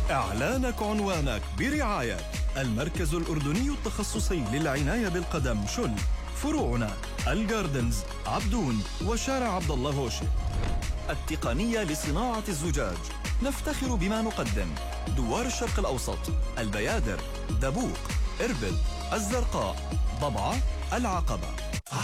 إعلانك عنوانك برعاية المركز الأردني التخصصي للعناية بالقدم شل، فروعنا الجاردنز، عبدون، وشارع عبد الله هوشي. التقنية لصناعة الزجاج، نفتخر بما نقدم: دوار الشرق الأوسط، البيادر، دبوق، إربد، الزرقاء، ضبعة، العقبة.